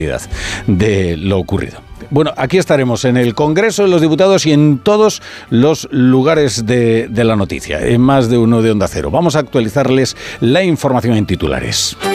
de lo ocurrido. Bueno, aquí estaremos en el Congreso de los Diputados y en todos los lugares de la noticia, en más de uno de Onda Cero. Vamos a actualizarles la información en titulares.